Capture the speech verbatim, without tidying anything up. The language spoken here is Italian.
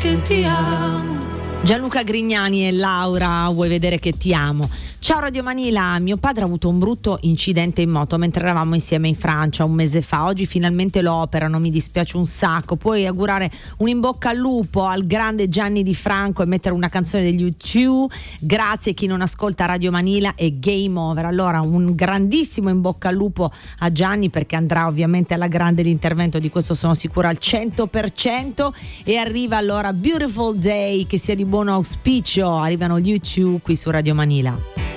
che ti amo. Gianluca Grignani e Laura, vuoi vedere che ti amo? Ciao Radio Manila, mio padre ha avuto un brutto incidente in moto mentre eravamo insieme in Francia un mese fa. Oggi finalmente lo operano, mi dispiace un sacco. Puoi augurare un in bocca al lupo al grande Gianni Di Franco e mettere una canzone degli U due. Grazie chi non ascolta Radio Manila e Game Over. Allora un grandissimo in bocca al lupo a Gianni, perché andrà ovviamente alla grande l'intervento, di questo sono sicura al cento per cento. E arriva allora Beautiful Day, che sia di buon auspicio. Arrivano gli U due qui su Radio Manila.